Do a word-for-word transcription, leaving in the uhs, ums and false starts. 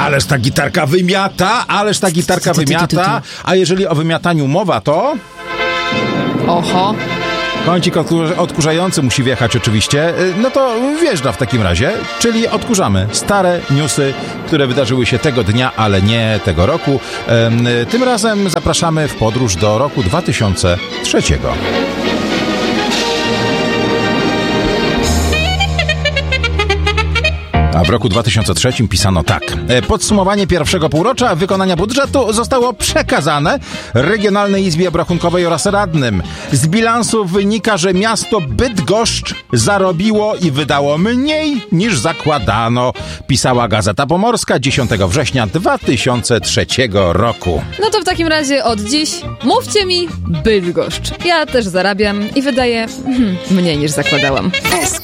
Ależ ta gitarka wymiata, ależ ta gitarka wymiata. A jeżeli o wymiataniu mowa, to... Oho. Kącik odkurzający musi wjechać oczywiście. No to wjeżdża w takim razie, czyli odkurzamy stare newsy, które wydarzyły się tego dnia, ale nie tego roku. Tym razem zapraszamy w podróż do roku dwa tysiące trzeciego. A w roku dwa tysiące trzecim pisano tak. Podsumowanie pierwszego półrocza wykonania budżetu zostało przekazane Regionalnej Izbie Obrachunkowej oraz radnym. Z bilansu wynika, że miasto Bydgoszcz zarobiło i wydało mniej niż zakładano, pisała Gazeta Pomorska dziesiątego września dwa tysiące trzeciego roku. No to w takim razie od dziś mówcie mi Bydgoszcz. Ja też zarabiam i wydaję hmm, mniej niż zakładałam.